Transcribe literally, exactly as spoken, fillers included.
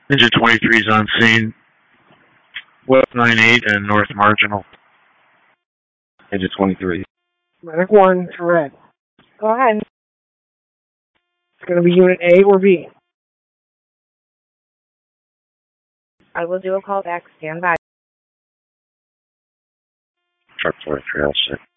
Engine twenty-three is on scene. West nine eight and North Marginal. Engine twenty-three. Medic one to red. Go ahead. It's going to be unit A or B. I will do a call back. Stand by. Truck forty-three, all set.